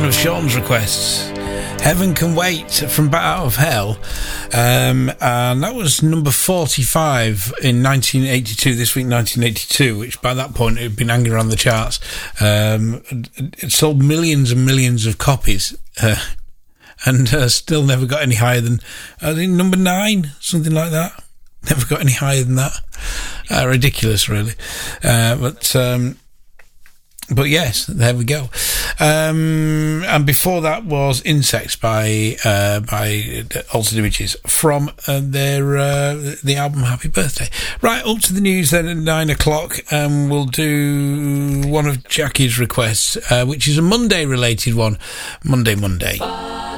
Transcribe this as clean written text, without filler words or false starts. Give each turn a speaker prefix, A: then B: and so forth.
A: one of Sean's requests. Heaven Can Wait from Bat Out of Hell. And that was number 45 in 1982, this week 1982, which by that point it had been hanging around the charts. It sold millions and millions of copies, and still never got any higher than, I think, number 9, something like that. Never got any higher than that. Ridiculous, really. But yes, there we go. And before that was Insects by Altered Images from the album Happy Birthday. Right, up to the news then at 9 o'clock. We'll do one of Jackie's requests, which is a Monday related one. Monday.